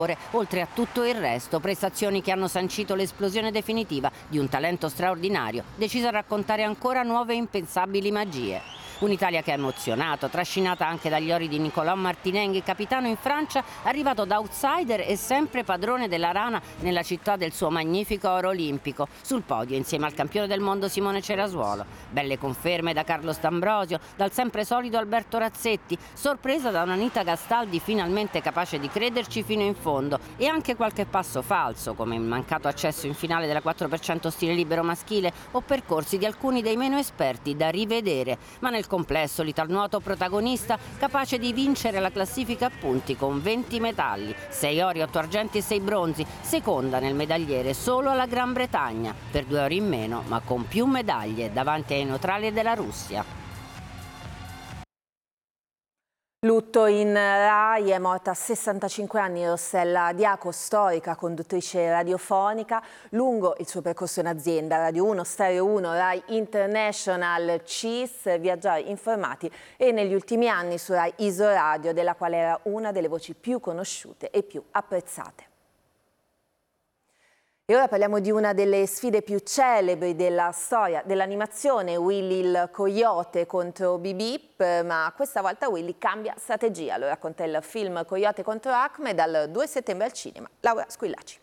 oltre a tutto il resto, prestazioni che hanno sancito l'esplosione definitiva di un talento straordinario, deciso a raccontare ancora nuove e impensabili magie. Un'Italia che ha emozionato, trascinata anche dagli ori di Nicolò Martinenghi, capitano in Francia, arrivato da outsider e sempre padrone della rana nella città del suo magnifico oro olimpico, sul podio insieme al campione del mondo Simone Cerasuolo. Belle conferme da Carlos D'Ambrosio, dal sempre solido Alberto Razzetti, sorpresa da un'Anita Gastaldi finalmente capace di crederci fino in fondo, e anche qualche passo falso, come il mancato accesso in finale della 4% stile libero maschile o percorsi di alcuni dei meno esperti da rivedere, ma nel complesso l'italnuoto protagonista capace di vincere la classifica a punti con 20 medagli, 6 ori, 8 argenti e 6 bronzi, seconda nel medagliere solo alla Gran Bretagna, per 2 ori in meno ma con più medaglie davanti ai neutrali della Russia. Lutto in Rai, è morta a 65 anni Rossella Diaco, storica conduttrice radiofonica. Lungo il suo percorso in azienda, Radio 1, Stereo 1, Rai International, CIS, Viaggiare Informati e negli ultimi anni su Rai Isoradio, della quale era una delle voci più conosciute e più apprezzate. E ora parliamo di una delle sfide più celebri della storia dell'animazione, Willy il Coyote contro Bip Bip, ma questa volta Willy cambia strategia, lo racconta il film Coyote contro Acme dal 2 settembre al cinema. Laura Squillaci.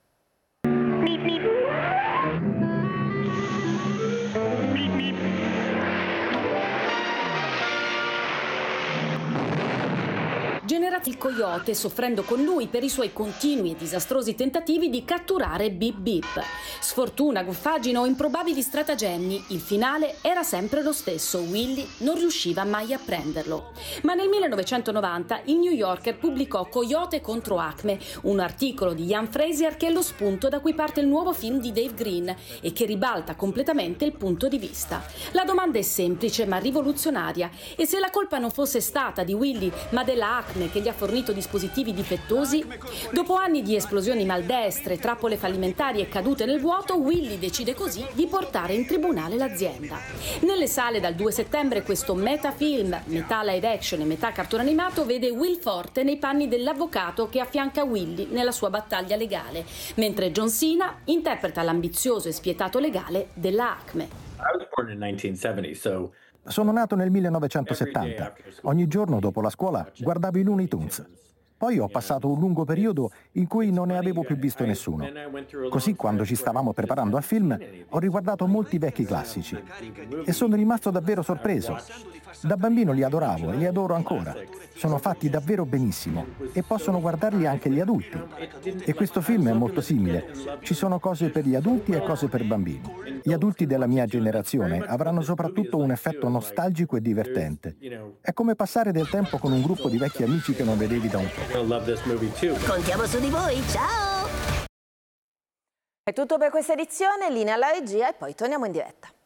Generati il coyote, soffrendo con lui per i suoi continui e disastrosi tentativi di catturare Bip Bip. Sfortuna, goffaggine o improbabili stratagemmi, il finale era sempre lo stesso: Willy non riusciva mai a prenderlo. Ma nel 1990 il New Yorker pubblicò Coyote contro Acme, un articolo di Ian Frazier che è lo spunto da cui parte il nuovo film di Dave Green e che ribalta completamente il punto di vista. La domanda è semplice ma rivoluzionaria: e se la colpa non fosse stata di Willy ma della Acme, che gli ha fornito dispositivi difettosi? Dopo anni di esplosioni maldestre, trappole fallimentari e cadute nel vuoto, Willy decide così di portare in tribunale l'azienda. Nelle sale dal 2 settembre questo metafilm, metà live action e metà cartone animato, vede Will Forte nei panni dell'avvocato che affianca Willy nella sua battaglia legale, mentre John Cena interpreta l'ambizioso e spietato legale della Acme. Sono nato nel 1970. Ogni giorno dopo la scuola guardavo i Looney Tunes. Poi ho passato un lungo periodo in cui non ne avevo più visto nessuno. Così, quando ci stavamo preparando al film, ho riguardato molti vecchi classici e sono rimasto davvero sorpreso. Da bambino li adoravo e li adoro ancora. Sono fatti davvero benissimo e possono guardarli anche gli adulti. E questo film è molto simile. Ci sono cose per gli adulti e cose per bambini. Gli adulti della mia generazione avranno soprattutto un effetto nostalgico e divertente. È come passare del tempo con un gruppo di vecchi amici che non vedevi da un po'. Contiamo su di voi, ciao! È tutto per questa edizione, linea alla regia e poi torniamo in diretta.